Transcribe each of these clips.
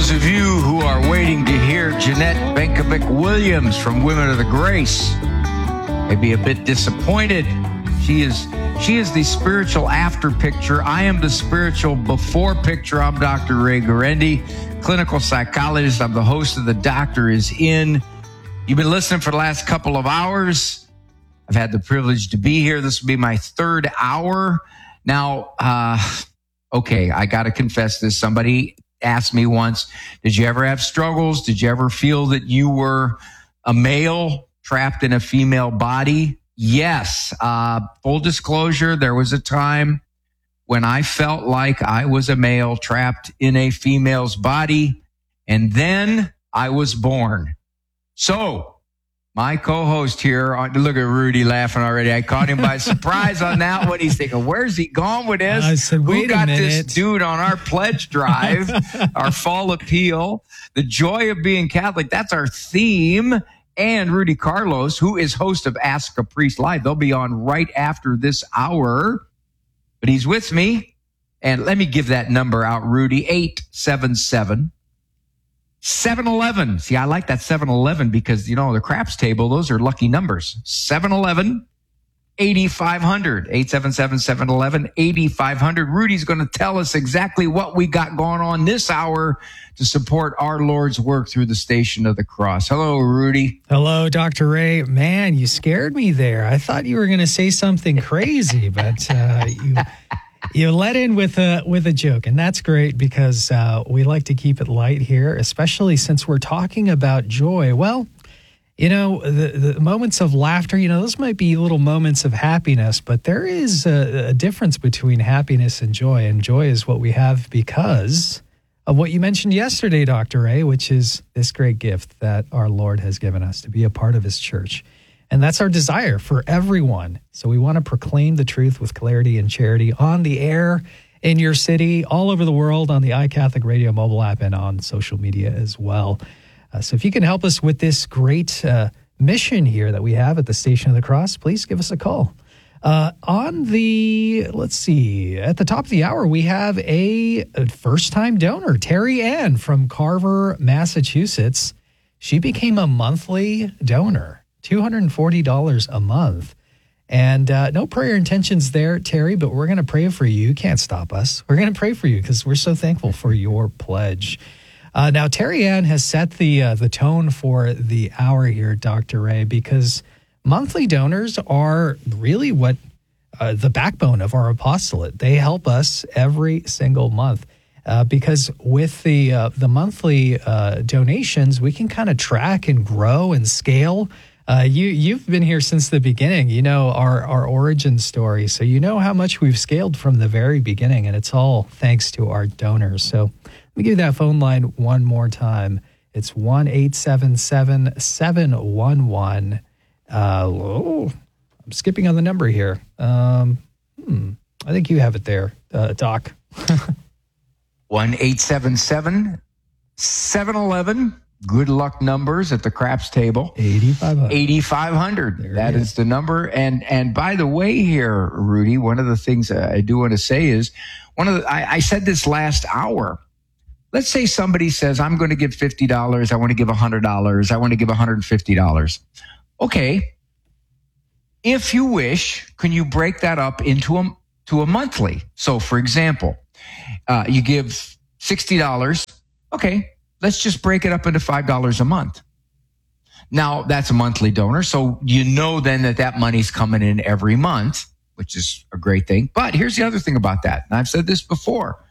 those of you who are waiting to hear Jeanette Benkovic-Williams from Women of the Grace may be a bit disappointed. She is the spiritual after picture. I am the spiritual before picture. I'm Dr. Ray Guarendi, clinical psychologist. I'm the host of The Doctor Is In. You've been listening for the last couple of hours. I've had the privilege to be here. This will be my third hour. Now, okay, I got to confess this. Somebody asked me once, did you ever have struggles? Did you ever feel that you were a male trapped in a female body? Yes. Full disclosure, there was a time when I felt like I was a male trapped in a female's body, and then I was born. So, my co-host here, look at Rudy laughing already. I caught him by surprise on that one. He's thinking, where's he going with this? I said, wait Who got a minute. this dude on our pledge drive, our fall appeal, the joy of being Catholic? That's our theme. And Rudy Carlos, who is host of Ask a Priest Live. They'll be on right after this hour. But he's with me. And let me give that number out, Rudy, 877 711. See, I like that 711 because, the craps table, those are lucky numbers. 711 8500. 877-711-8500. Rudy's going to tell us exactly what we got going on this hour to support our Lord's work through the Station of the Cross. Hello, Rudy. Hello, Dr. Ray. Man, you scared me there. I thought you were going to say something crazy, but you let in with a joke, and that's great because we like to keep it light here, especially since we're talking about joy. Well, the moments of laughter, those might be little moments of happiness, but there is a difference between happiness and joy, and joy is what we have because of what you mentioned yesterday, Dr. Ray, which is this great gift that our Lord has given us to be a part of his church. And that's our desire for everyone. So we want to proclaim the truth with clarity and charity on the air, in your city, all over the world, on the iCatholic Radio mobile app, and on social media as well. So if you can help us with this great mission here that we have at the Station of the Cross, please give us a call. At the top of the hour, we have a first-time donor, Terry Ann from Carver, Massachusetts. She became a monthly donor. $240 a month. And no prayer intentions there, Terry, but we're going to pray for you. You can't stop us. We're going to pray for you because we're so thankful for your pledge. Now, Terry Ann has set the tone for the hour here, Dr. Ray, because monthly donors are really what the backbone of our apostolate. They help us every single month. Because with the monthly donations, we can kind of track and grow and scale. You've been here since the beginning. You know our origin story, so you know how much we've scaled from the very beginning, and it's all thanks to our donors. So let me give you that phone line one more time. It's 1-877-711. I'm skipping on the number here. I think you have it there, Doc. 1-877-711. Good luck numbers at the craps table. 8,500. 8,500. That is the number. And by the way here, Rudy, one of the things I do want to say is I said this last hour. Let's say somebody says, I'm going to give $50. I want to give $100. I want to give $150. Okay. If you wish, can you break that up into a monthly? So for example, you give $60. Okay. Let's just break it up into $5 a month. Now, that's a monthly donor, so you know then that money's coming in every month, which is a great thing. But here's the other thing about that, and I've said this before.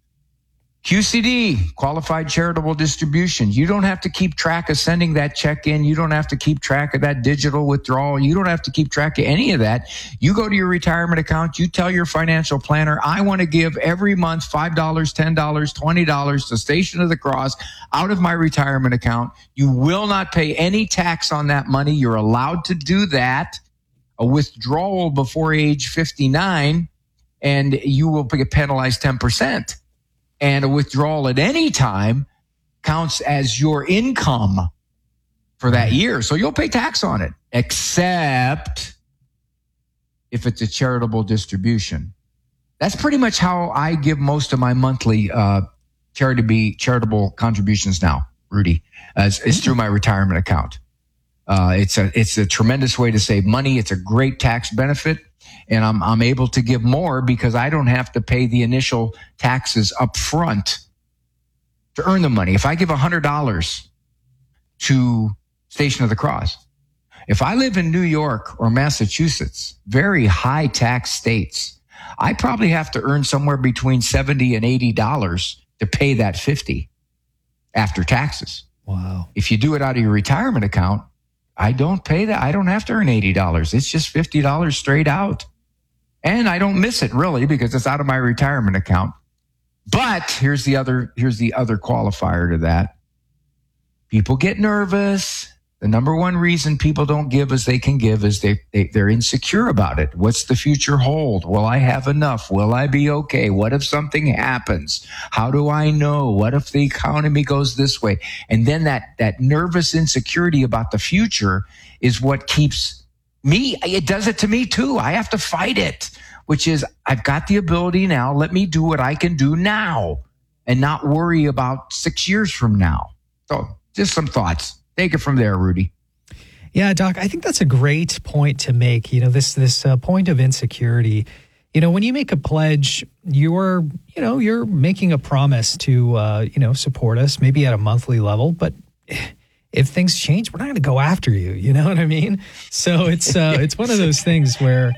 QCD, Qualified Charitable Distribution. You don't have to keep track of sending that check in. You don't have to keep track of that digital withdrawal. You don't have to keep track of any of that. You go to your retirement account. You tell your financial planner, I want to give every month $5, $10, $20 to Station of the Cross out of my retirement account. You will not pay any tax on that money. You're allowed to do that. A withdrawal before age 59, and you will get penalized 10%. And a withdrawal at any time counts as your income for that year. So you'll pay tax on it, except if it's a charitable distribution. That's pretty much how I give most of my monthly charitable contributions now, Rudy, is through my retirement account. It's a tremendous way to save money. It's a great tax benefit, and I'm able to give more because I don't have to pay the initial taxes up front to earn the money. If I give $100 to Station of the Cross, if I live in New York or Massachusetts, very high tax states, I probably have to earn somewhere between $70 and $80 to pay that $50 after taxes. Wow. If you do it out of your retirement account, I don't pay that. I don't have to earn $80. It's just $50 straight out. And I don't miss it really because it's out of my retirement account. But here's the other qualifier to that. People get nervous. The number one reason people don't give as they can give is they're insecure about it. What's the future hold? Will I have enough? Will I be okay? What if something happens? How do I know? What if the economy goes this way? And then that nervous insecurity about the future is what keeps me. It does it to me too. I have to fight it, which is I've got the ability now. Let me do what I can do now and not worry about 6 years from now. So just some thoughts. Take it from there, Rudy. Yeah, Doc, I think that's a great point to make. This point of insecurity. When you make a pledge, you're making a promise to, support us maybe at a monthly level. But if things change, we're not going to go after you. You know what I mean? So it's one of those things where,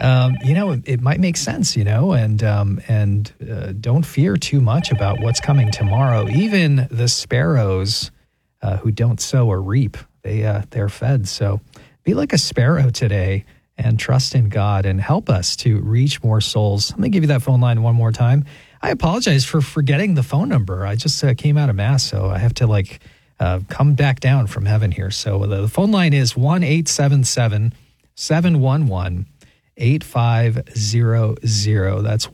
it might make sense, and don't fear too much about what's coming tomorrow. Even the sparrows who don't sow or reap, they're fed. So be like a sparrow today and trust in God and help us to reach more souls. I'm going to give you that phone line one more time. I apologize for forgetting the phone number. I just came out of Mass, so I have to come back down from heaven here. So the phone line is 1-877-711-8500. That's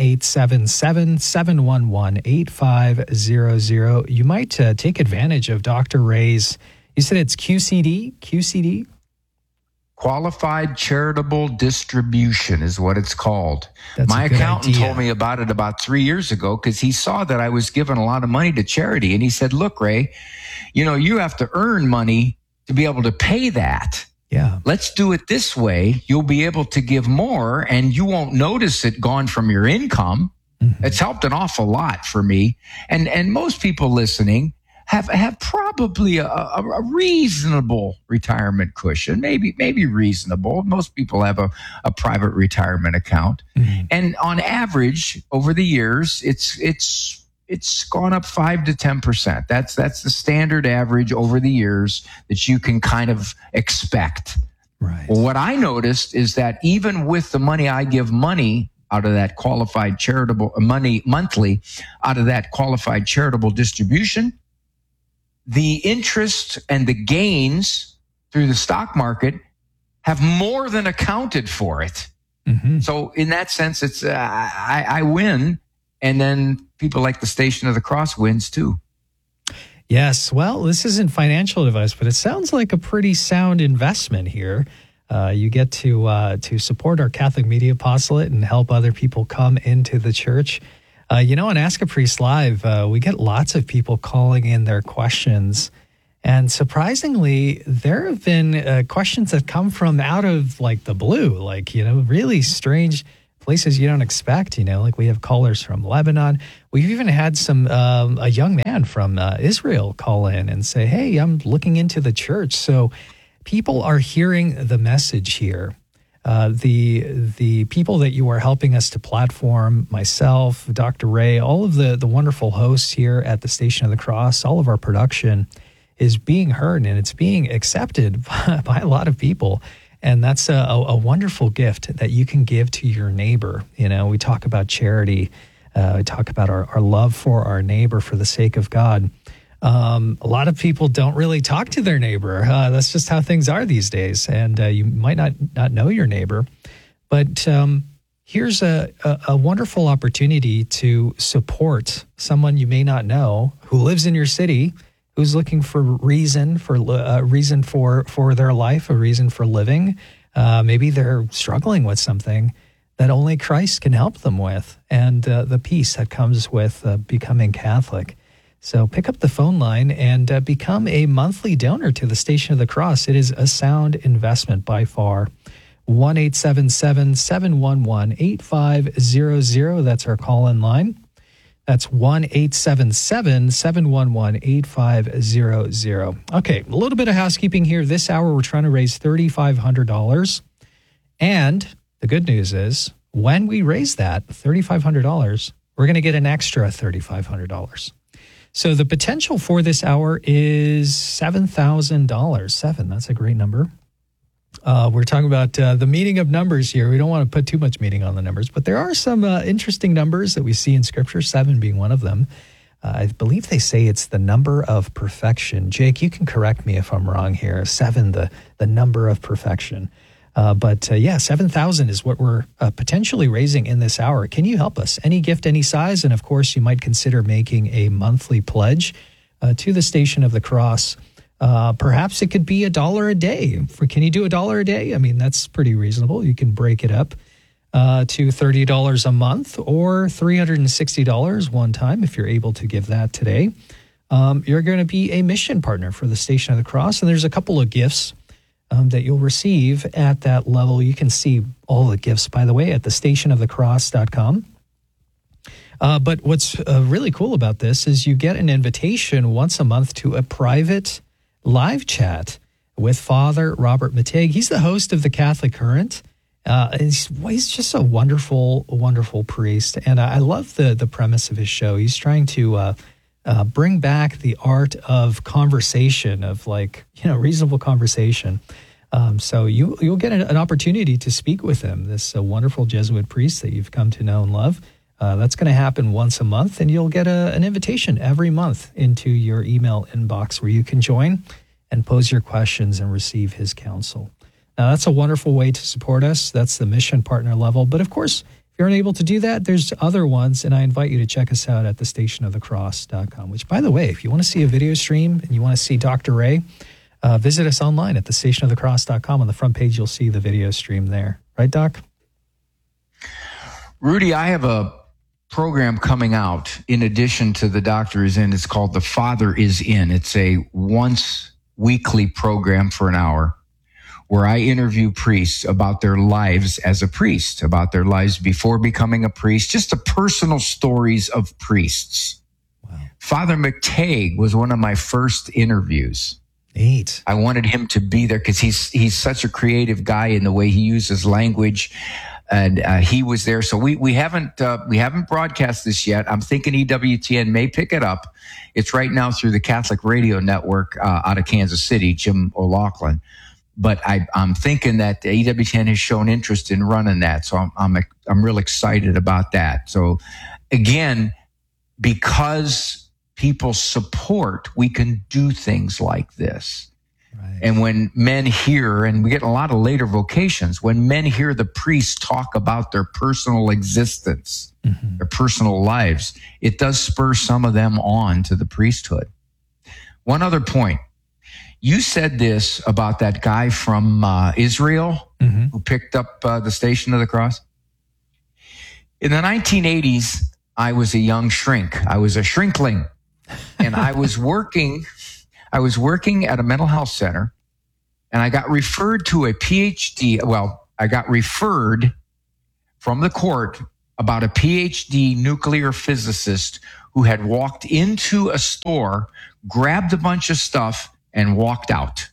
1-877-711-8500. You might take advantage of Dr. Ray's, you said it's QCD? Qualified Charitable Distribution is what it's called. That's My accountant told me about it about 3 years ago because he saw that I was giving a lot of money to charity. And he said, look, Ray, you have to earn money to be able to pay that. Yeah. Let's do it this way. You'll be able to give more and you won't notice it gone from your income. Mm-hmm. It's helped an awful lot for me. And most people listening have probably a reasonable retirement cushion, maybe reasonable. Most people have a private retirement account. Mm-hmm. And on average, over the years, it's gone up 5 to 10%. That's the standard average over the years that you can kind of expect. Right. Well, what I noticed is that even with the money I give money out of that qualified charitable money monthly out of that qualified charitable distribution, the interest and the gains through the stock market have more than accounted for it. Mm-hmm. So in that sense, it's I win. And then people like the Station of the Cross wins too. Yes. Well, this isn't financial advice, but it sounds like a pretty sound investment here. You get to support our Catholic Media Apostolate and help other people come into the church. On Ask a Priest Live, we get lots of people calling in their questions. And surprisingly, there have been questions that come from out of the blue, really strange places you don't expect, like we have callers from Lebanon. We've even had a young man from Israel call in and say, hey, I'm looking into the church. So people are hearing the message here. The people that you are helping us to platform, myself, Dr. Ray, all of the wonderful hosts here at the Station of the Cross, all of our production is being heard and it's being accepted by a lot of people. And that's a wonderful gift that you can give to your neighbor. We talk about charity. We talk about our love for our neighbor for the sake of God. A lot of people don't really talk to their neighbor. That's just how things are these days. And you might not know your neighbor. But here's a wonderful opportunity to support someone you may not know who lives in your city, who's looking for reason for their life, a reason for living. Maybe they're struggling with something. that only Christ can help them with, and the peace that comes with becoming Catholic. So pick up the phone line and become a monthly donor to the Station of the Cross. It is a sound investment by far. 1-877-711-8500. That's our call-in line. That's 1-877-711-8500. Okay, a little bit of housekeeping here. This hour, we're trying to raise $3,500. And the good news is, when we raise that $3,500, we're going to get an extra $3,500. So the potential for this hour is $7,000. 7, that's a great number. We're talking about the meaning of numbers here. We don't want to put too much meaning on the numbers, but there are some interesting numbers that we see in Scripture, 7 being one of them. I believe they say it's the number of perfection. Jake, you can correct me if I'm wrong here. 7, the number of perfection. But 7,000 is what we're potentially raising in this hour. Can you help us? Any gift, any size? And of course, you might consider making a monthly pledge to the Station of the Cross. Perhaps it could be $1 a day. Can you do $1 a day? I mean, that's pretty reasonable. You can break it up to $30 a month or $360 one time if you're able to give that today. You're going to be a mission partner for the Station of the Cross, and there's a couple of gifts that you'll receive at that level. You can see all the gifts, by the way, at thestationofthecross.com. But what's really cool about this is you get an invitation once a month to a private live chat with Father Robert Mateg. He's the host of the Catholic Current. He's just a wonderful, wonderful priest. And I love the premise of his show. He's trying to bring back the art of conversation, of reasonable conversation. So you'll get an opportunity to speak with him, this wonderful Jesuit priest that you've come to know and love. That's going to happen once a month, and you'll get an invitation every month into your email inbox where you can join and pose your questions and receive his counsel. Now, that's a wonderful way to support us. That's the mission partner level. But of course, if you're unable to do that, there's other ones, and I invite you to check us out at thestationofthecross.com, which, by the way, if you want to see a video stream and you want to see Dr. Ray, visit us online at thestationofthecross.com. On the front page, you'll see the video stream there. Right, Doc? Rudy, I have a program coming out in addition to The Doctor Is In. It's called The Father Is In. It's a once weekly program for an hour where I interview priests about their lives as a priest, about their lives before becoming a priest, just the personal stories of priests. Wow. Father Mateg was one of my first interviews. Neat. I wanted him to be there because he's such a creative guy in the way he uses language. And he was there. So we haven't broadcast this yet. I'm thinking EWTN may pick it up. It's right now through the Catholic Radio Network out of Kansas City, Jim O'Loughlin. But I'm thinking that the EWTN has shown interest in running that. So I'm real excited about that. So again, because people support, we can do things like this. Right. And when men hear, and we get a lot of later vocations, when men hear the priests talk about their personal existence, their personal lives, it does spur some of them on to the priesthood. One other point. You said this about that guy from Israel who picked up the Station of the Cross. In the 1980s, I was a young shrink. I was a shrinkling. And I was working at a mental health center, and I got referred to a PhD. Well, I got referred from the court about a PhD nuclear physicist who had walked into a store, grabbed a bunch of stuff, and walked out.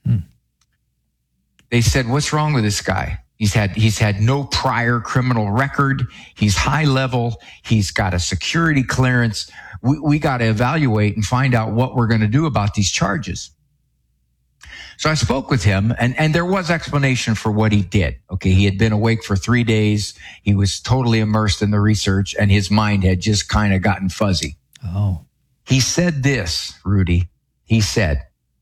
They said, "What's wrong with this guy? He's had no prior criminal record. He's high level. He's got a security clearance. We got to evaluate and find out what we're going to do about these charges." So I spoke with him, and there was explanation for what he did. Okay, he had been awake for 3 days. He was totally immersed in the research, and his mind had just kind of gotten fuzzy. Oh. He said this, Rudy. He said,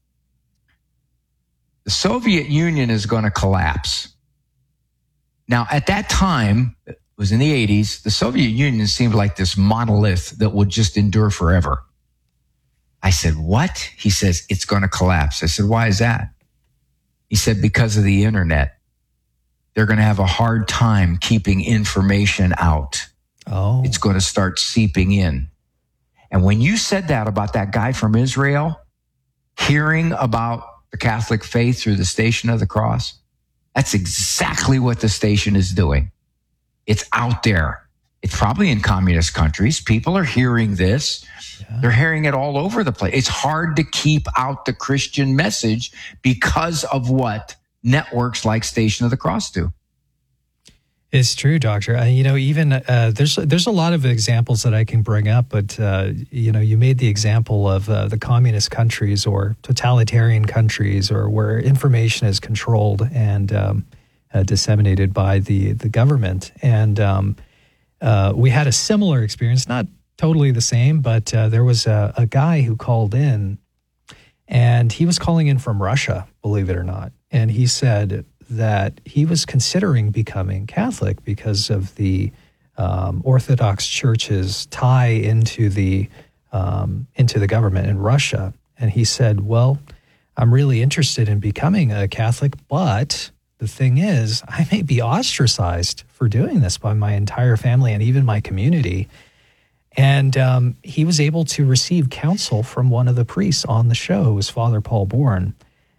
"The Soviet Union is going to collapse." Now, at that time, it was in the 80s, the Soviet Union seemed like this monolith that would just endure forever. I said, "What?" He says, "It's going to collapse." I said, "Why is that?" He said, "Because of the internet." they're going to have a hard time keeping information out. Oh. It's going to start seeping in. And when you said that about that guy from Israel, hearing about the Catholic faith through the Station of the Cross, that's exactly what the station is doing. It's out there. It's probably in communist countries. People are hearing this. Yeah. They're hearing it all over the place. It's hard to keep out the Christian message because of what networks like Station of the Cross do. It's true, Doctor. Even there's a lot of examples that I can bring up, but you made the example of the communist countries or totalitarian countries, or where information is controlled and disseminated by the government. And we had a similar experience, not totally the same, but there was a guy who called in, and he was calling in from Russia, believe it or not, and he said that he was considering becoming Catholic because of the Orthodox Church's tie into the government in Russia. And he said, well, I'm really interested in becoming a Catholic, but the thing is, I may be ostracized for doing this by my entire family and even my community. And he was able to receive counsel from one of the priests on the show. It was Father Paul Bourne.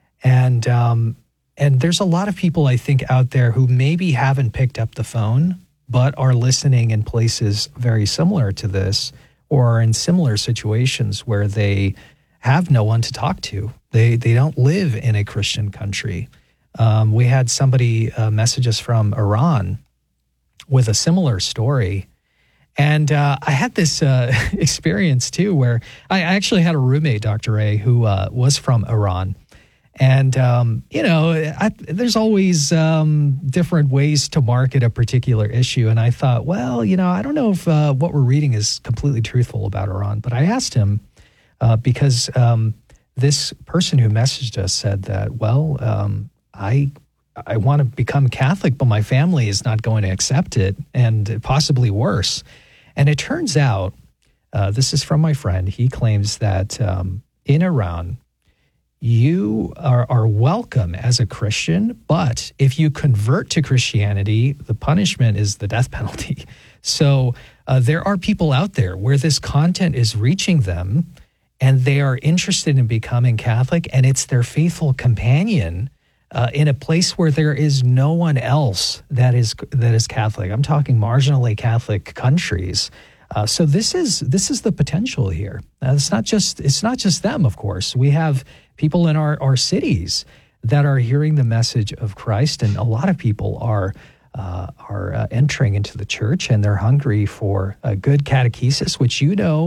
And there's a lot of people, I think, out there who maybe haven't picked up the phone, but are listening in places very similar to this, or are in similar situations where they have no one to talk to. They don't live in a Christian country. We had somebody message us from Iran with a similar story. And I had this experience, too, where I actually had a roommate, Dr. A, who was from Iran. And, there's always different ways to market a particular issue. And I thought, well, I don't know if what we're reading is completely truthful about Iran. But I asked him because this person who messaged us said that, well, I want to become Catholic, but my family is not going to accept it, and possibly worse. And it turns out, this is from my friend, he claims that in Iran, you are welcome as a Christian, but if you convert to Christianity, the punishment is the death penalty. So there are people out there where this content is reaching them, and they are interested in becoming Catholic, and it's their faithful companion in a place where there is no one else that is Catholic. I'm talking marginally Catholic countries. So this is the potential here. It's not just them, of course. We have people in our cities that are hearing the message of Christ, and a lot of people are entering into the church, and they're hungry for a good catechesis, which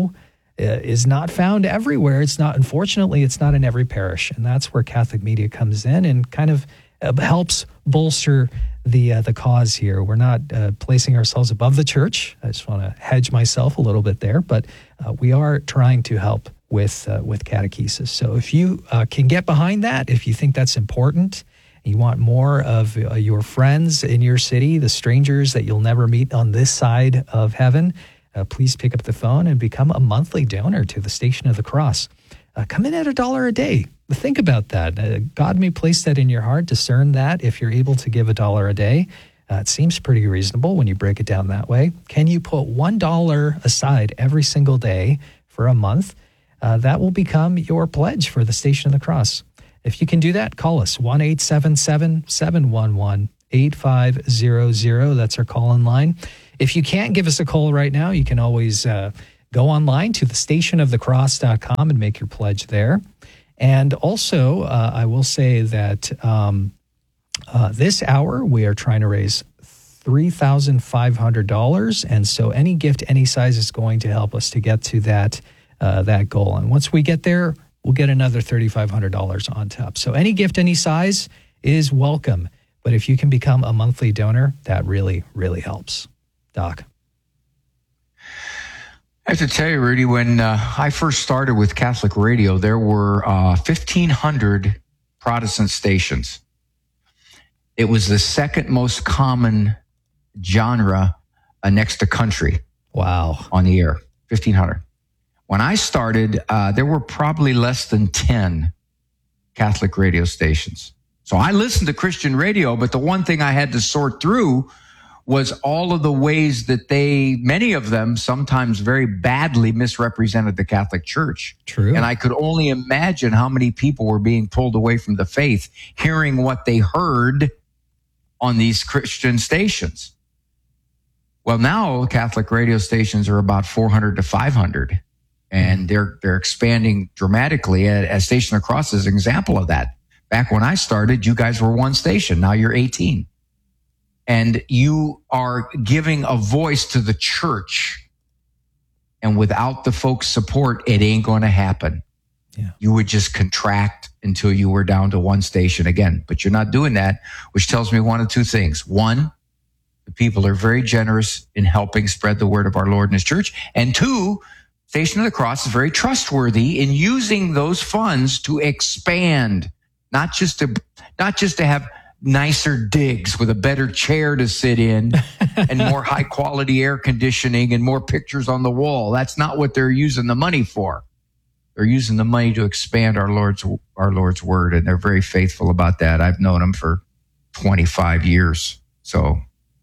is not found everywhere. Unfortunately, it's not in every parish, and that's where Catholic Media comes in and kind of helps bolster the cause here. We're not placing ourselves above the church. I just want to hedge myself a little bit there, but we are trying to help with catechesis. So if you can get behind that, if you think that's important, and you want more of your friends in your city, the strangers that you'll never meet on this side of heaven, please pick up the phone and become a monthly donor to the Station of the Cross. Come in at $1 a day. Think about that. God may place that in your heart. Discern that if you're able to give $1 a day. It seems pretty reasonable when you break it down that way. Can you put $1 aside every single day for a month? That will become your pledge for the Station of the Cross. If you can do that, call us, 1-877-711-8500. That's our call-in line. If you can't give us a call right now, you can always go online to thestationofthecross.com and make your pledge there. And also, I will say that this hour, we are trying to raise $3,500. And so any gift, any size is going to help us to get to that goal. And once we get there, we'll get another $3,500 on top. So any gift, any size is welcome. But if you can become a monthly donor, that really, really helps. Doc. I have to tell you, Rudy, when I first started with Catholic radio, there were 1,500 Protestant stations. It was the second most common genre next to country. Wow. On the air, 1,500. When I started, there were probably less than 10 Catholic radio stations. So I listened to Christian radio, but the one thing I had to sort through was all of the ways that many of them sometimes very badly misrepresented the Catholic Church. True. And I could only imagine how many people were being pulled away from the faith, hearing what they heard on these Christian stations. Well, now Catholic radio stations are about 400 to 500, and they're expanding dramatically. A Station of the Cross is an example of that. Back when I started, you guys were one station. Now you're 18. And you are giving a voice to the church. And without the folks' support, it ain't going to happen. Yeah. You would just contract until you were down to one station again. But you're not doing that, which tells me one of two things. One, the people are very generous in helping spread the word of our Lord and his church. And two, Station of the Cross is very trustworthy in using those funds to expand, not just to have nicer digs with a better chair to sit in and more high quality air conditioning and more pictures on the wall. That's not what they're using the money for. They're using the money to expand our Lord's word, and they're very faithful about that. I've known them for 25 years. So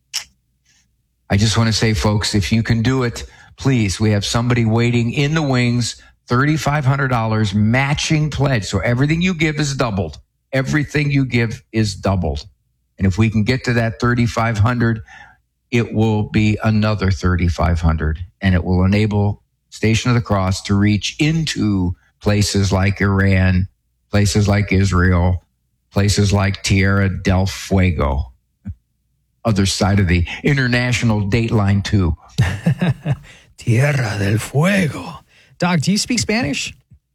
I just want to say, folks, if you can do it, please, we have somebody waiting in the wings, $3,500 matching pledge. So everything you give is doubled. Everything you give is doubled. And if we can get to that 3,500, it will be another 3,500. And it will enable Station of the Cross to reach into places like Iran, places like Israel, places like Tierra del Fuego, other side of the international date line too. Tierra del Fuego. Doc, do you speak Spanish?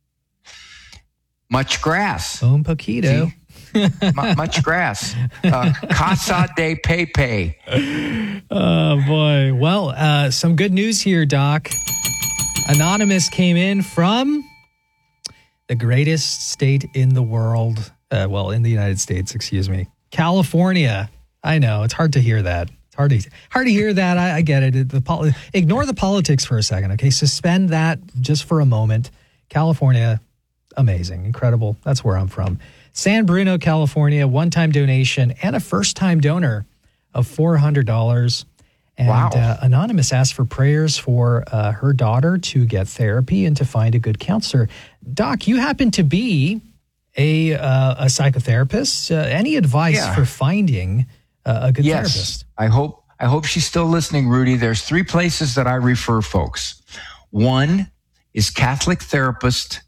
Much grass. Un poquito. Much grass. Casa de Pepe. Oh, boy. Well, some good news here, Doc. Anonymous came in from the greatest state in the world. In the United States, excuse me. California. I know. It's hard to hear that. It's hard to hear that. I get it. Ignore the politics for a second, okay? Suspend that just for a moment. California. Amazing, incredible. That's where I'm from. San Bruno, California, one-time donation and a first-time donor of $400. And wow. Anonymous asked for prayers for her daughter to get therapy and to find a good counselor. Doc, you happen to be a psychotherapist. Any advice for finding a good therapist? I hope she's still listening, Rudy. There's 3 places that I refer folks. One is Catholic Therapists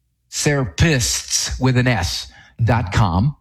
with an S.com,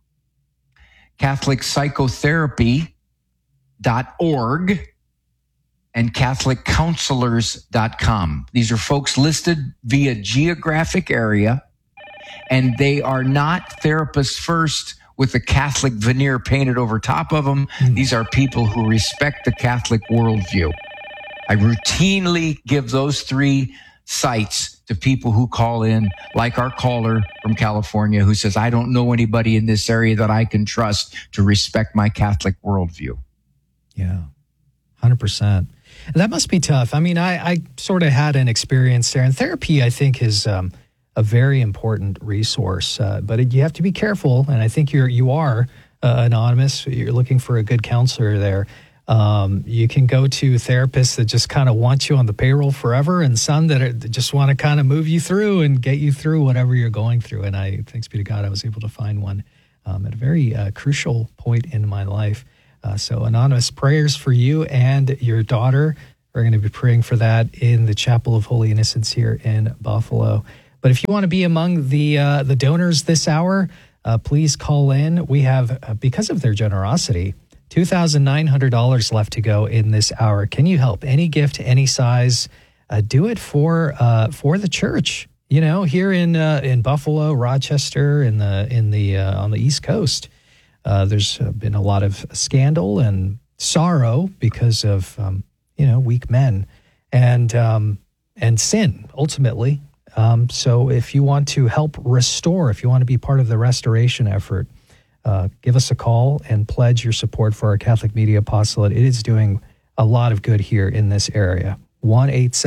CatholicPsychotherapy.org, and CatholicCounselors.com. These are folks listed via geographic area, and they are not therapists first with the Catholic veneer painted over top of them. These are people who respect the Catholic worldview. I routinely give those 3 sites to people who call in, like our caller from California who says, I don't know anybody in this area that I can trust to respect my Catholic worldview. Yeah, 100%. That must be tough. I mean, I sort of had an experience there, and therapy, I think, is a very important resource, but you have to be careful, and I think you are anonymous. You're looking for a good counselor there. You can go to therapists that just kind of want you on the payroll forever, and some that just want to kind of move you through and get you through whatever you're going through. And thanks be to God, I was able to find one at a very crucial point in my life. So anonymous, prayers for you and your daughter. We're going to be praying for that in the Chapel of Holy Innocents here in Buffalo. But if you want to be among the donors this hour, please call in. We have, because of their generosity, $2,900 left to go in this hour. Can you help? Any gift, any size, do it for the church. You know, here in Buffalo, Rochester, on the East Coast, there's been a lot of scandal and sorrow because of weak men and sin ultimately. So if you want to help restore, if you want to be part of the restoration effort, give us a call and pledge your support for our Catholic Media Apostolate. It is doing a lot of good here in this area.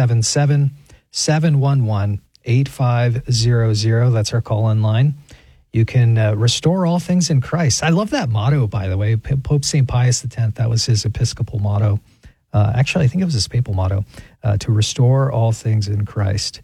1-877-711-8500. That's our call-in line. You can restore all things in Christ. I love that motto, by the way. Pope St. Pius X, that was his Episcopal motto. Actually, I think it was his papal motto, to restore all things in Christ.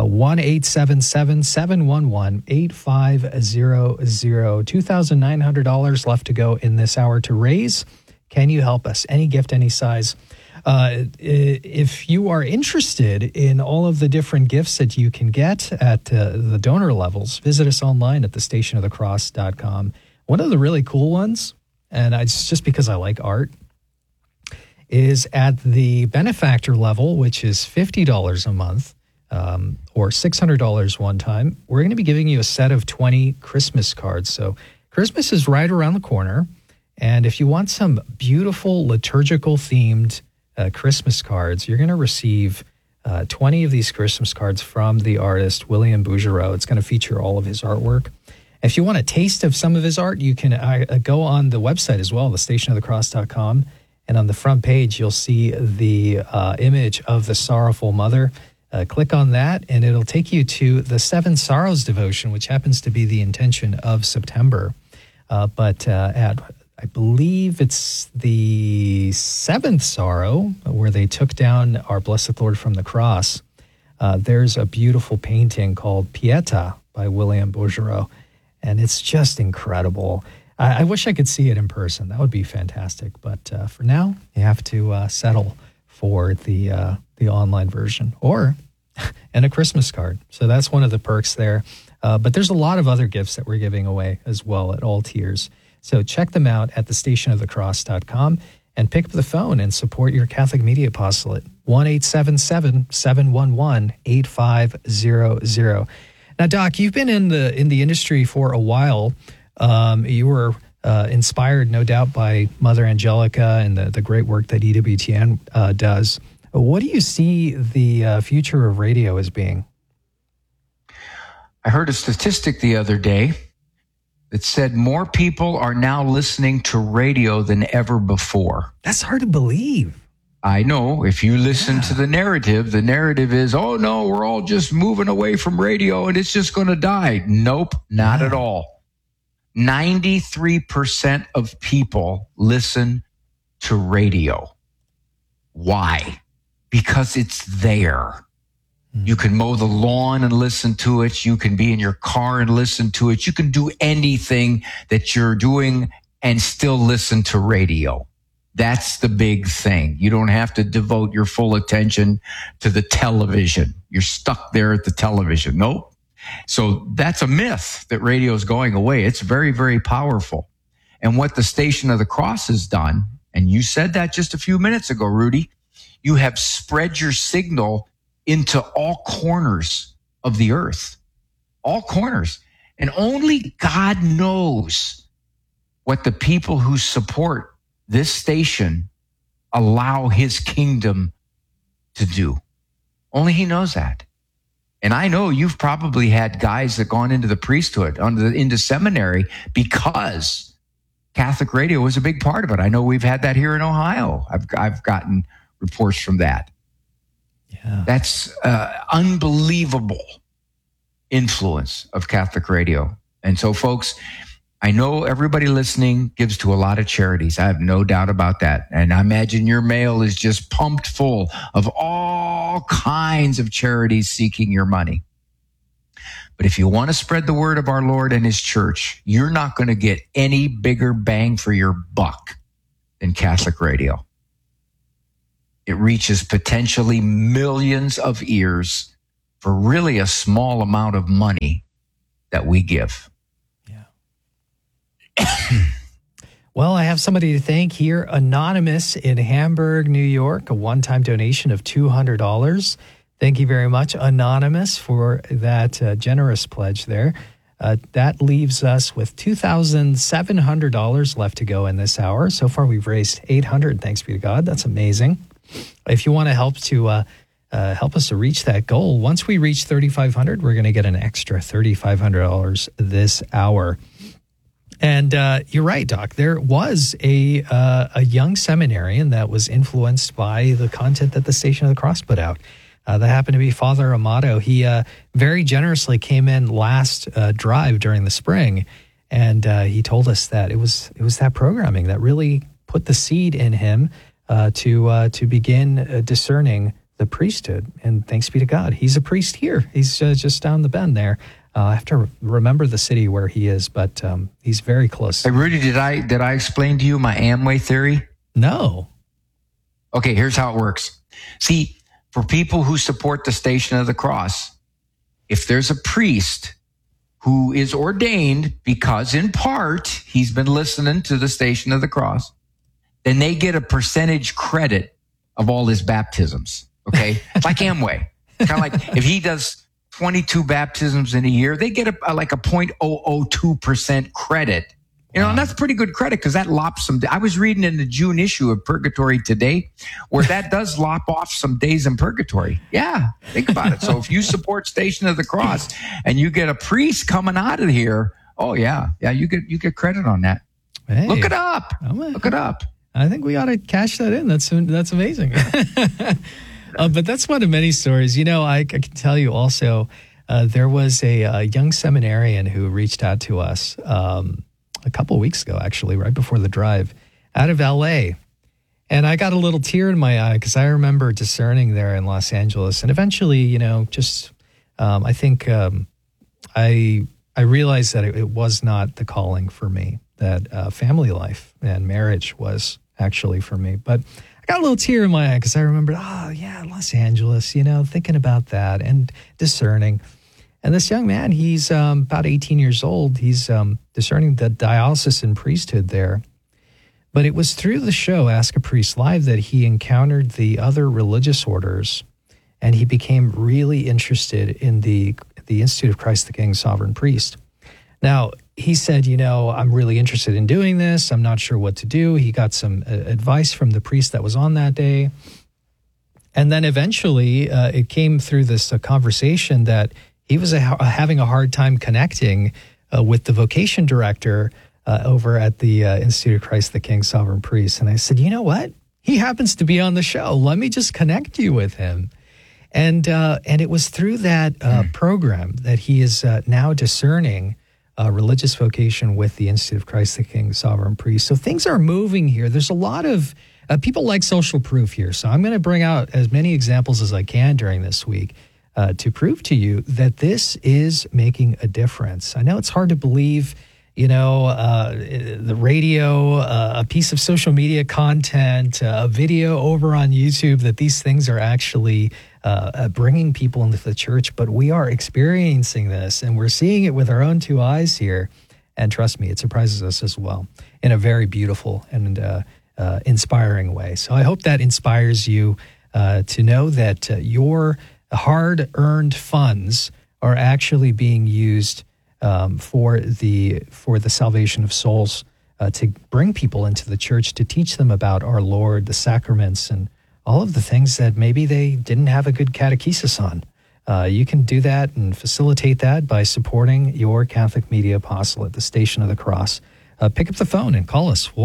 1-877-711-8500. $2,900 left to go in this hour to raise. Can you help us? Any gift, any size. If you are interested in all of the different gifts that you can get at the donor levels, visit us online at thestationofthecross.com. One of the really cool ones, and it's just because I like art, is at the benefactor level, which is $50 a month, or $600 one time. We're going to be giving you a set of 20 Christmas cards. So Christmas is right around the corner. And if you want some beautiful liturgical themed Christmas cards, you're going to receive 20 of these Christmas cards from the artist William Bouguereau. It's going to feature all of his artwork. If you want a taste of some of his art, you can go on the website as well, thestationofthecross.com. And on the front page, you'll see the image of the Sorrowful Mother. Click on that, and it'll take you to the Seven Sorrows devotion, which happens to be the intention of September. But I believe it's the seventh sorrow, where they took down our Blessed Lord from the cross. There's a beautiful painting called Pietà by William Bouguereau, and it's just incredible. I wish I could see it in person. That would be fantastic. But for now, you have to settle for the online version and a Christmas card. So that's one of the perks there. But there's a lot of other gifts that we're giving away as well at all tiers. So check them out at thestationofthecross.com and pick up the phone and support your Catholic Media Apostolate. 1-877-711-8500. Now, Doc, you've been in the industry for a while. You were inspired, no doubt, by Mother Angelica and the great work that EWTN does. What do you see the future of radio as being? I heard a statistic the other day that said more people are now listening to radio than ever before. That's hard to believe. I know. If you listen to the narrative is, oh, no, we're all just moving away from radio and it's just going to die. Nope, not at all. 93% of people listen to radio. Why? Because it's there. You can mow the lawn and listen to it. You can be in your car and listen to it. You can do anything that you're doing and still listen to radio. That's the big thing. You don't have to devote your full attention to the television. You're stuck there at the television. Nope. So that's a myth that radio is going away. It's very, very powerful. And what the Station of the Cross has done, and you said that just a few minutes ago, Rudy, you have spread your signal into all corners of the earth, all corners. And only God knows what the people who support this station allow his kingdom to do. Only he knows that. And I know you've probably had guys that gone into the priesthood, into seminary, because Catholic radio was a big part of it. I know we've had that here in Ohio. I've gotten reports from that. Yeah. That's unbelievable influence of Catholic radio. And so, folks, I know everybody listening gives to a lot of charities. I have no doubt about that. And I imagine your mail is just pumped full of all kinds of charities seeking your money. But if you want to spread the word of our Lord and his church, you're not going to get any bigger bang for your buck than Catholic radio. It reaches potentially millions of ears for really a small amount of money that we give. Yeah. Well, I have somebody to thank here. Anonymous in Hamburg, New York, a one-time donation of $200. Thank you very much, Anonymous, for that generous pledge there. That leaves us with $2,700 left to go in this hour. So far, we've raised $800. Thanks be to God. That's amazing. If you want to help us to reach that goal, once we reach $3,500, we're going to get an extra $3,500 this hour. And you're right, Doc. There was a young seminarian that was influenced by the content that the Station of the Cross put out. That happened to be Father Amato. He very generously came in last drive during the spring, and he told us that it was that programming that really put the seed in him to begin discerning the priesthood. And thanks be to God, he's a priest here. He's just down the bend there. I have to remember the city where he is, but he's very close. Hey, Rudy, did I explain to you my Amway theory? No. Okay, here's how it works. See, for people who support the Station of the Cross, if there's a priest who is ordained because in part he's been listening to the Station of the Cross, then they get a percentage credit of all his baptisms. Okay? It's like Amway. Kind of like if he does 22 baptisms in a year, they get like a 0.002% credit. You know, and that's pretty good credit because that lops some. I was reading in the June issue of Purgatory Today where that does lop off some days in purgatory. Yeah, think about it. So if you support Station of the Cross and you get a priest coming out of here, oh yeah, you get credit on that. Hey, look it up. Look it up. I think we ought to cash that in. That's amazing. But that's one of many stories. You know, I can tell you also, there was a young seminarian who reached out to us a couple of weeks ago, actually, right before the drive, out of L.A. And I got a little tear in my eye because I remember discerning there in Los Angeles. And eventually, you know, just I think I realized that it was not the calling for me, that family life and marriage was actually for me. But I got a little tear in my eye because I remembered, Los Angeles, you know, thinking about that and discerning. And this young man, he's about 18 years old. He's discerning the diocesan priesthood there. But it was through the show, Ask a Priest Live, that he encountered the other religious orders, and he became really interested in the Institute of Christ the King, Sovereign Priest. Now, he said, you know, I'm really interested in doing this. I'm not sure what to do. He got some advice from the priest that was on that day. And then eventually it came through this conversation that he was having a hard time connecting with the vocation director over at the Institute of Christ the King, Sovereign Priest. And I said, you know what? He happens to be on the show. Let me just connect you with him. And it was through that program that he is now discerning religious vocation with the Institute of Christ the King, Sovereign Priest. So things are moving here. There's a lot of people like social proof here. So I'm going to bring out as many examples as I can during this week to prove to you that this is making a difference. I know it's hard to believe, you know, the radio, a piece of social media content, a video over on YouTube, that these things are actually bringing people into the church. But we are experiencing this, and we're seeing it with our own two eyes here. And trust me, it surprises us as well in a very beautiful and inspiring way. So I hope that inspires you to know that your hard-earned funds are actually being used for the salvation of souls, to bring people into the church, to teach them about our Lord, the sacraments, and all of the things that maybe they didn't have a good catechesis on. You can do that and facilitate that by supporting your Catholic Media Apostolate, the Station of the Cross. Pick up the phone and call us,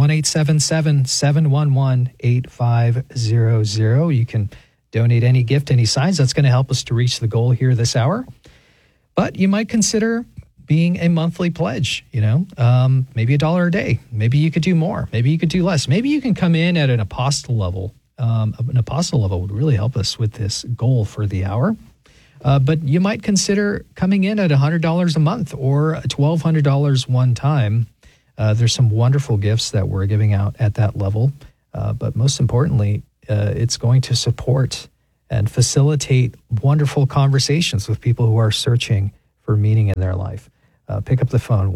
1-877-711-8500. You can donate any gift, any size. That's going to help us to reach the goal here this hour. But you might consider being a monthly pledge, you know, maybe $1 a day. Maybe you could do more. Maybe you could do less. Maybe you can come in at an apostle level. An apostle level would really help us with this goal for the hour. But you might consider coming in at $100 a month or $1,200 one time. There's some wonderful gifts that we're giving out at that level. But most importantly, it's going to support and facilitate wonderful conversations with people who are searching for meaning in their life. Pick up the phone,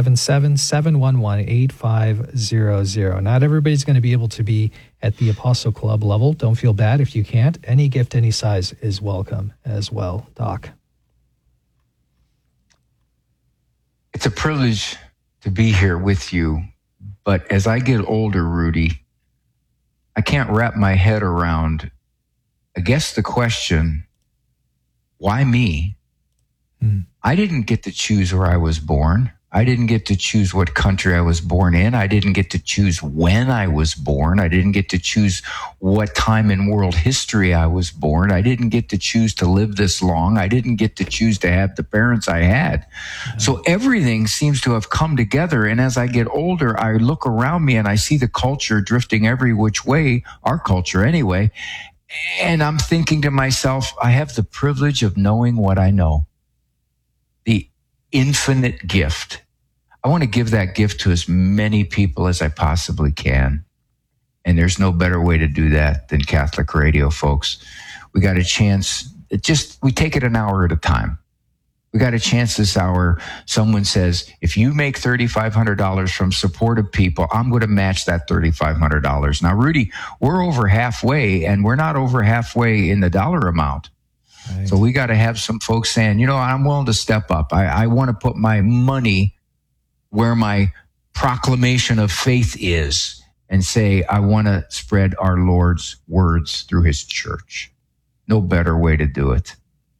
1-877-711-8500. Not everybody's going to be able to be at the Apostle Club level. Don't feel bad if you can't. Any gift, any size is welcome as well, Doc. It's a privilege to be here with you. But as I get older, Rudy, I can't wrap my head around, I guess, the question, why me? I didn't get to choose where I was born. I didn't get to choose what country I was born in. I didn't get to choose when I was born. I didn't get to choose what time in world history I was born. I didn't get to choose to live this long. I didn't get to choose to have the parents I had. So everything seems to have come together. And as I get older, I look around me and I see the culture drifting every which way, our culture anyway. And I'm thinking to myself, I have the privilege of knowing what I know. The infinite gift. I want to give that gift to as many people as I possibly can. And there's no better way to do that than Catholic radio, folks. We got a chance. We take it an hour at a time. We got a chance this hour. Someone says, if you make $3,500 from supportive people, I'm going to match that $3,500. Now, Rudy, we're over halfway, and we're not over halfway in the dollar amount. Right. So we got to have some folks saying, I'm willing to step up. I want to put my money where my proclamation of faith is and say, I want to spread our Lord's words through his church. No better way to do it.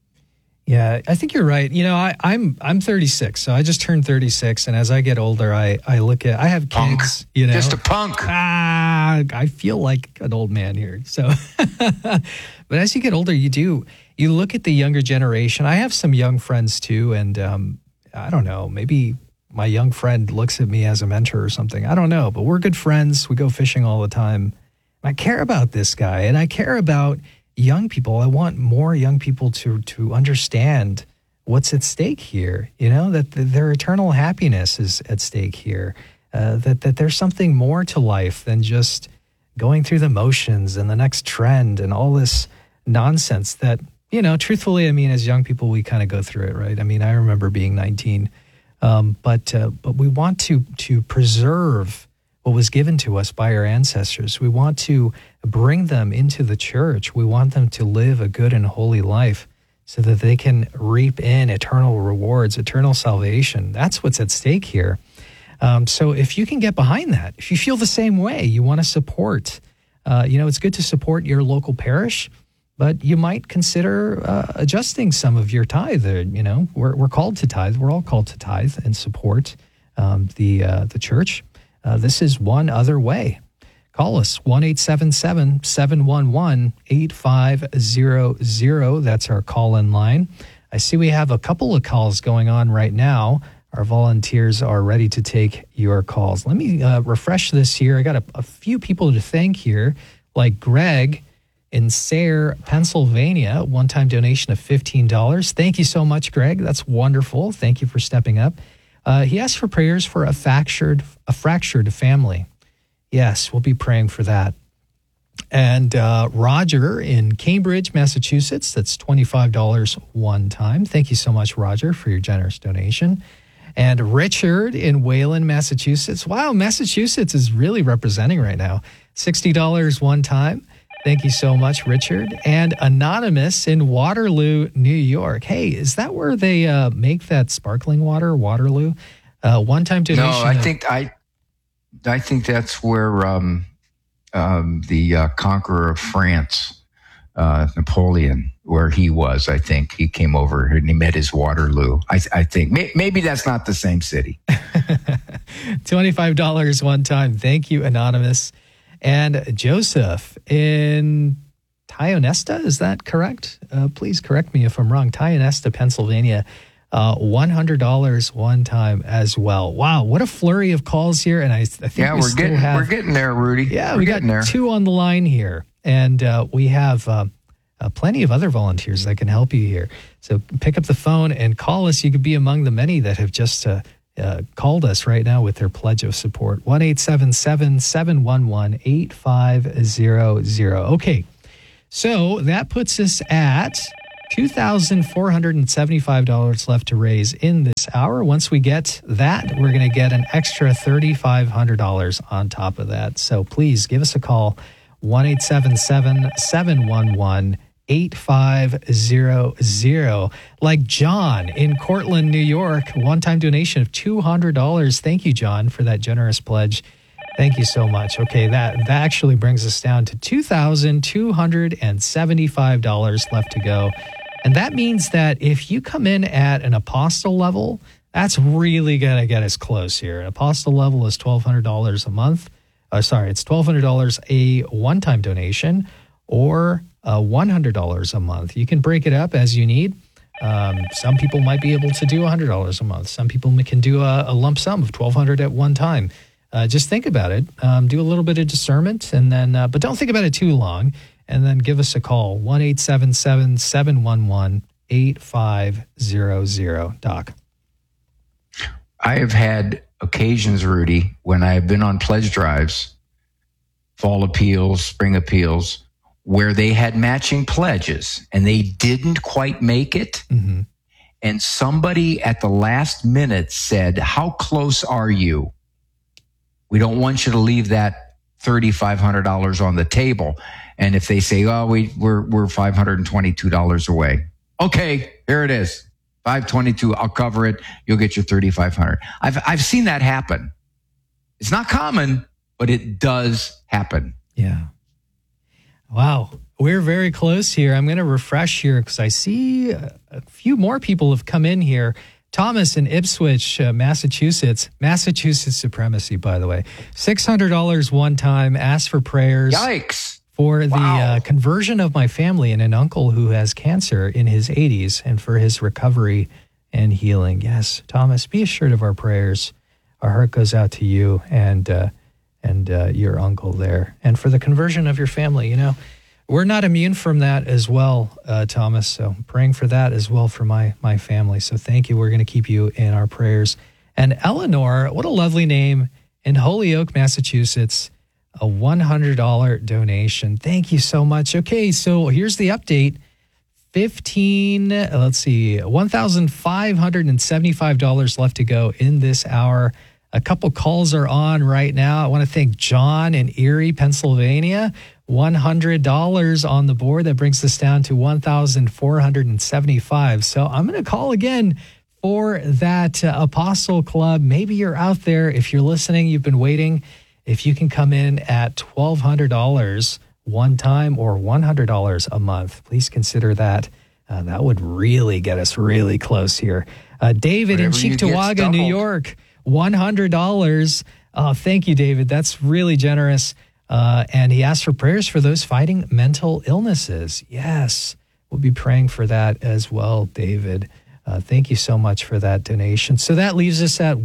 Yeah, I think you're right. I'm 36, so I just turned 36, and as I get older, I look at, I have kids, punk. Just a punk. I feel like an old man here. So, but as you get older, you look at the younger generation. I have some young friends too, and I don't know, maybe my young friend looks at me as a mentor or something. I don't know, but we're good friends. We go fishing all the time. I care about this guy, and I care about young people. I want more young people to understand what's at stake here, that their eternal happiness is at stake here, that there's something more to life than just going through the motions and the next trend and all this nonsense that, truthfully, as young people, we kind of go through it, right? I remember being 19, but we want to preserve what was given to us by our ancestors. We want to bring them into the church. We want them to live a good and holy life so that they can reap in eternal rewards, eternal salvation. That's what's at stake here. So if you can get behind that, if you feel the same way, you want to support, it's good to support your local parish, but you might consider adjusting some of your tithe. We're called to tithe. We're all called to tithe and support the church. This is one other way. Call us, 1-877-711-8500. That's our call-in line. I see we have a couple of calls going on right now. Our volunteers are ready to take your calls. Let me refresh this here. I got a few people to thank here, like Greg in Sayre, Pennsylvania, one-time donation of $15. Thank you so much, Greg. That's wonderful. Thank you for stepping up. He asked for prayers for a fractured family. Yes, we'll be praying for that. And Roger in Cambridge, Massachusetts, that's $25 one time. Thank you so much, Roger, for your generous donation. And Richard in Wayland, Massachusetts. Wow, Massachusetts is really representing right now. $60 one time. Thank you so much, Richard. And Anonymous in Waterloo, New York. Hey, is that where they make that sparkling water, Waterloo? One-time donation. No, I think that's where the conqueror of France, Napoleon, where he was. I think he came over and he met his Waterloo. I think maybe that's not the same city. $25 one time. Thank you, Anonymous. And Joseph in Tionesta, is that correct? Please correct me if I'm wrong. Tionesta, Pennsylvania, $100 one time as well. Wow, what a flurry of calls here. And I think we're getting there, Rudy. Yeah, we got two on the line here. And we have plenty of other volunteers that can help you here. So pick up the phone and call us. You could be among the many that have just called us right now with their pledge of support. 1-877-711-8500. Okay, so that puts us at $2,475 left to raise in this hour. Once we get that, we're going to get an extra $3,500 on top of that. So please give us a call, 1-877-711-8500. Like John in Cortland, New York, one-time donation of $200. Thank you, John, for that generous pledge. Thank you so much. Okay, that actually brings us down to $2,275 left to go. And that means that if you come in at an apostle level, That's really going to get us close here. Apostle level is $1,200 a month. It's $1,200 a one-time donation or $100 a month. You can break it up as you need. Some people might be able to do $100 a month. Some people can do a lump sum of $1,200 at one time. Just think about it. Do a little bit of discernment, and then, but don't think about it too long. And then give us a call, 1-877-711-8500. Doc. I have had occasions, Rudy, when I have been on pledge drives, fall appeals, spring appeals, where they had matching pledges and they didn't quite make it. Mm-hmm. And somebody at the last minute said, how close are you? We don't want you to leave that $3,500 on the table. And if they say, oh, we're $522 away. Okay, here it is. $522, I'll cover it. You'll get your $3,500. I've seen that happen. It's not common, but it does happen. Yeah. Wow. We're very close here. I'm going to refresh here because I see a few more people have come in here. Thomas in Ipswich, Massachusetts. Massachusetts supremacy, by the way. $600 one time. Ask for prayers. Yikes. For the conversion of my family and an uncle who has cancer in his 80s and for his recovery and healing. Yes, Thomas, be assured of our prayers. Our heart goes out to you and your uncle there. And for the conversion of your family, we're not immune from that as well, Thomas. So praying for that as well for my family. So thank you. We're going to keep you in our prayers. And Eleanor, what a lovely name, in Holyoke, Massachusetts. A $100 donation. Thank you so much. Okay, so here's the update. $1,575 left to go in this hour. A couple calls are on right now. I want to thank John in Erie, Pennsylvania. $100 on the board. That brings us down to $1,475. So I'm going to call again for that Apostle Club. Maybe you're out there. If you're listening, you've been waiting. If you can come in at $1,200 one time or $100 a month, please consider that. That would really get us really close here. David in Cheektowaga, New York, $100. Thank you, David. That's really generous. And he asked for prayers for those fighting mental illnesses. Yes, we'll be praying for that as well, David. Thank you so much for that donation. So that leaves us at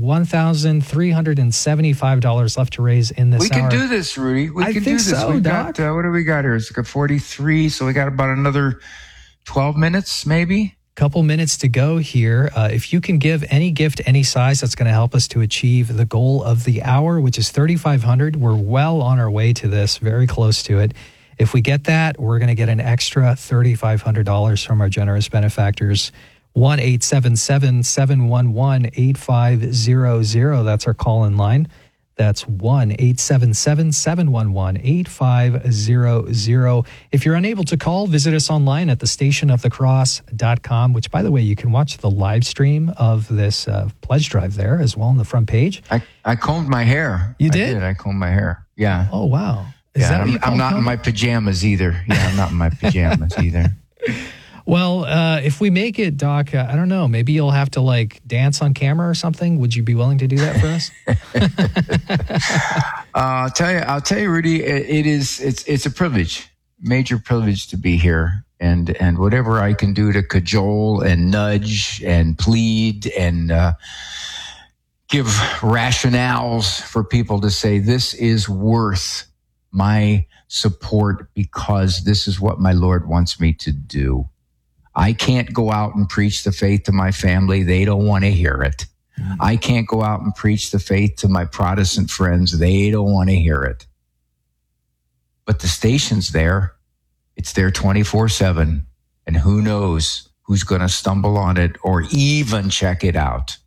$1,375 left to raise in this hour. We can do this, Rudy. We can do this. So, Doc. What do we got here? It's like 43, so we got about another 12 minutes, maybe? Couple minutes to go here. If you can give any gift, any size, that's going to help us to achieve the goal of the hour, which is $3,500. We're well on our way to this, very close to it. If we get that, we're going to get an extra $3,500 from our generous benefactors. 1-877-711-8500. That's our call-in line. That's 1-877-711-8500. If you're unable to call, visit us online at thestationofthecross.com, which, by the way, you can watch the live stream of this pledge drive there as well on the front page. I combed my hair. You did? I combed my hair. Yeah. Oh, wow. I'm not in my pajamas either. Yeah, I'm not in my pajamas either. Well, if we make it, Doc, I don't know. Maybe you'll have to dance on camera or something. Would you be willing to do that for us? I'll tell you, Rudy. It's a privilege, major privilege to be here, and whatever I can do to cajole and nudge and plead and give rationales for people to say this is worth my support because this is what my Lord wants me to do. I can't go out and preach the faith to my family. They don't want to hear it. I can't go out and preach the faith to my Protestant friends. They don't want to hear it. But the station's there. It's there 24/7. And who knows who's going to stumble on it or even check it out.